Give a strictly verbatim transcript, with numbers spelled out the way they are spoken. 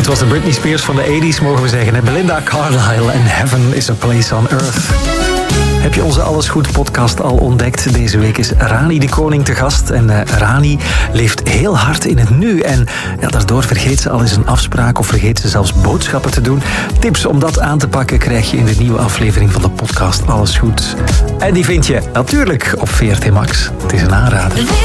Het was de Britney Spears van de tachtiger mogen we zeggen. Belinda Carlisle en Heaven is a Place on Earth. Heb je onze Alles Goed podcast al ontdekt? Deze week is Rani de Koning te gast. En uh, Rani leeft heel hard in het nu. En ja, daardoor vergeet ze al eens een afspraak of vergeet ze zelfs boodschappen te doen. Tips om dat aan te pakken krijg je in de nieuwe aflevering van de podcast Alles Goed. En die vind je natuurlijk op V R T Max. Het is een aanrader.